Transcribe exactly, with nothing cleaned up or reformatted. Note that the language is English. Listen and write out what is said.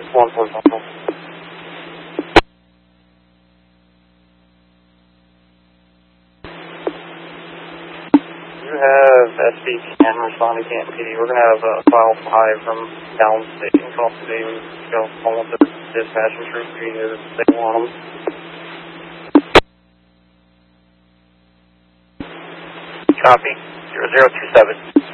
one four one. You have S B ten responding to M P D. We're going to have a file five from downstate call today. We go almost to the dispatch and troop meeting if they want them. Copy. zero zero two seven.